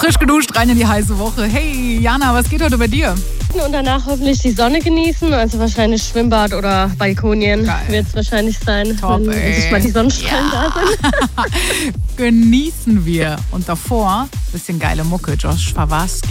Frisch geduscht, rein in die heiße Woche. Hey, Jana, was geht heute bei dir? Und danach hoffentlich die Sonne genießen, also wahrscheinlich Schwimmbad oder Balkonien wird es wahrscheinlich sein, Top, wenn endlich mal die Sonnenstrahlen da sind. Genießen wir. Und davor, bisschen geile Mucke, Josh Favarski.